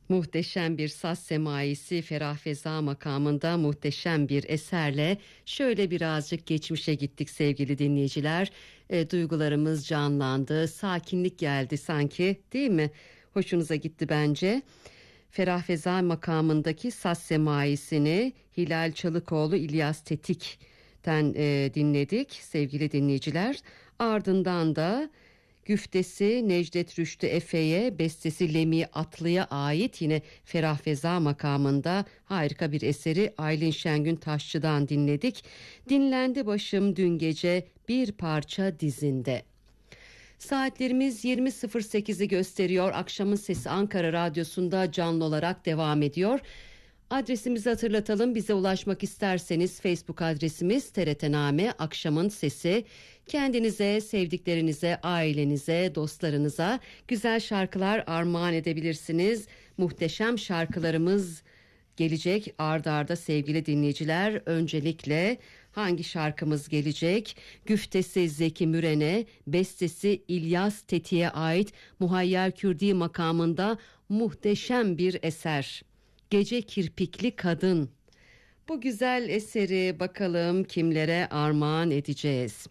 Muhteşem bir saz semaisi Ferah Feza makamında muhteşem bir eserle şöyle birazcık geçmişe gittik sevgili dinleyiciler. Duygularımız canlandı, sakinlik geldi sanki, değil mi? Hoşunuza gitti bence. Ferah Feza makamındaki saz semaisini Hilal Çalıkoğlu, İlyas Tetik'ten dinledik sevgili dinleyiciler. Ardından da güftesi Necdet Rüştü Efe'ye, bestesi Lemi Atlı'ya ait yine Ferah Feza makamında harika bir eseri Aylin Şengün Taşçı'dan dinledik. Dinlendi başım dün gece bir parça dizinde. Saatlerimiz 20.08'i gösteriyor. Akşamın Sesi Ankara Radyosu'nda canlı olarak devam ediyor. Adresimizi hatırlatalım. Bize ulaşmak isterseniz Facebook adresimiz TRT-Name Akşamın Sesi. Kendinize, sevdiklerinize, ailenize, dostlarınıza güzel şarkılar armağan edebilirsiniz. Muhteşem şarkılarımız gelecek ard arda sevgili dinleyiciler. Öncelikle hangi şarkımız gelecek? Güftesi Zeki Müren'e, bestesi İlyas Tetik'e ait Muhayyer Kürdi makamında muhteşem bir eser. Gece Kirpikli Kadın. Bu güzel eseri bakalım kimlere armağan edeceğiz.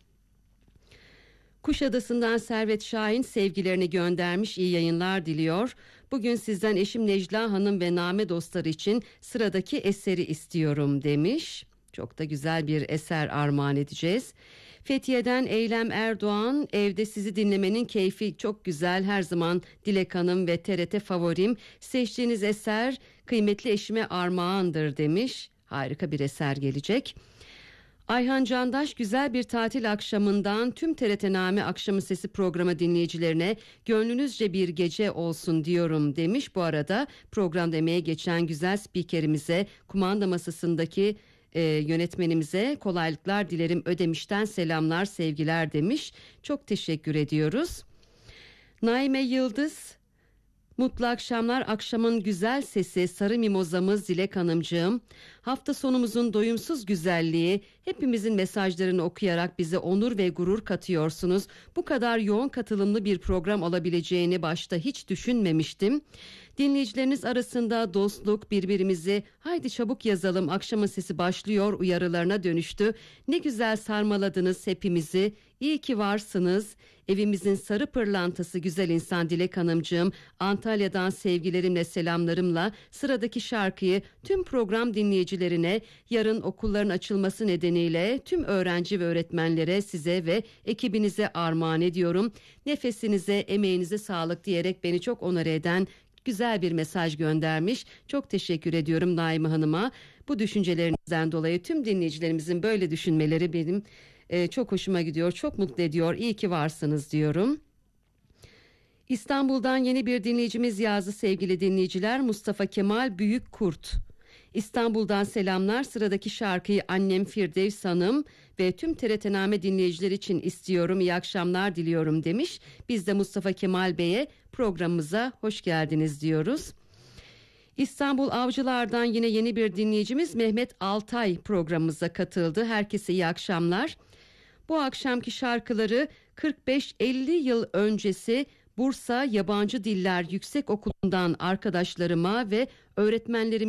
Kuşadası'ndan Servet Şahin sevgilerini göndermiş, iyi yayınlar diliyor. Bugün sizden eşim Necla Hanım ve Name dostları için sıradaki eseri istiyorum demiş. Çok da güzel bir eser armağan edeceğiz. Fethiye'den Eylem Erdoğan, evde sizi dinlemenin keyfi çok güzel, her zaman Dilek Hanım ve TRT favorim. Seçtiğiniz eser kıymetli eşime armağandır demiş. Harika bir eser gelecek. Ayhan Candaş, güzel bir tatil akşamından tüm TRT-Name Akşamı Sesi programı dinleyicilerine gönlünüzce bir gece olsun diyorum demiş. Bu arada programda emeğe geçen güzel spikerimize, kumanda masasındaki yönetmenimize kolaylıklar dilerim, Ödemiş'ten selamlar sevgiler demiş. Çok teşekkür ediyoruz. Naime Yıldız, mutlu akşamlar, akşamın güzel sesi sarı mimozamız Dilek Hanımcığım. Hafta sonumuzun doyumsuz güzelliği, hepimizin mesajlarını okuyarak bize onur ve gurur katıyorsunuz. Bu kadar yoğun katılımlı bir program olabileceğini başta hiç düşünmemiştim. Dinleyicileriniz arasında dostluk, birbirimizi haydi çabuk yazalım, akşamın sesi başlıyor uyarılarına dönüştü. Ne güzel sarmaladınız hepimizi. İyi ki varsınız. Evimizin sarı pırlantası güzel insan Dilek Hanımcığım. Antalya'dan sevgilerimle, selamlarımla sıradaki şarkıyı tüm program dinleyicilerine, yarın okulların açılması nedeniyle tüm öğrenci ve öğretmenlere, size ve ekibinize armağan ediyorum. Nefesinize, emeğinize sağlık diyerek beni çok onore eden güzel bir mesaj göndermiş. Çok teşekkür ediyorum Naime Hanım'a. Bu düşüncelerinizden dolayı tüm dinleyicilerimizin böyle düşünmeleri benim çok hoşuma gidiyor, çok mutlu ediyor. İyi ki varsınız diyorum. İstanbul'dan yeni bir dinleyicimiz yazdı sevgili dinleyiciler. Mustafa Kemal Büyükkurt. İstanbul'dan selamlar. Sıradaki şarkıyı annem Firdevs Hanım ve tüm TRT-Name dinleyiciler için istiyorum. İyi akşamlar diliyorum demiş. Biz de Mustafa Kemal Bey'e programımıza hoş geldiniz diyoruz. İstanbul Avcılar'dan yine yeni bir dinleyicimiz Mehmet Altay programımıza katıldı. Herkese iyi akşamlar. Bu akşamki şarkıları 45-50 yıl öncesi Bursa Yabancı Diller Yüksekokulu'ndan arkadaşlarıma ve öğretmenlerime